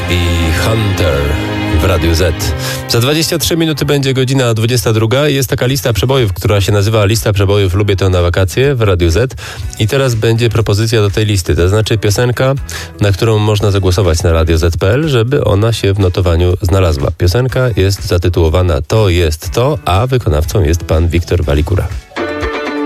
i Hunter w Radiu Z. Za 23 minuty będzie godzina 22. Jest taka lista przebojów, która się nazywa Lista przebojów Lubię to na wakacje w Radiu Z. I teraz będzie propozycja do tej listy, to znaczy piosenka, na którą można zagłosować na radioz.pl, żeby ona się w notowaniu znalazła. Piosenka jest zatytułowana To jest to, a wykonawcą jest pan Wiktor Walikura.